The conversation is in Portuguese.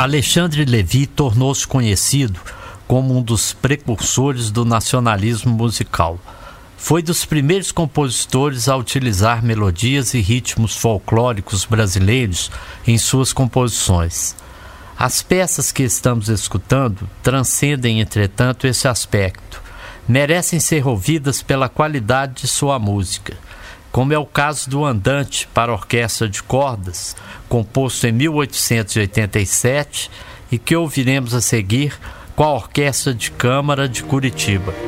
Alexandre Lévy tornou-se conhecido como um dos precursores do nacionalismo musical. Foi dos primeiros compositores a utilizar melodias e ritmos folclóricos brasileiros em suas composições. As peças que estamos escutando transcendem, entretanto, esse aspecto. Merecem ser ouvidas pela qualidade de sua música, como é o caso do Andante para orquestra de cordas, composto em 1887 e que ouviremos a seguir com a Orquestra de Câmara de Curitiba.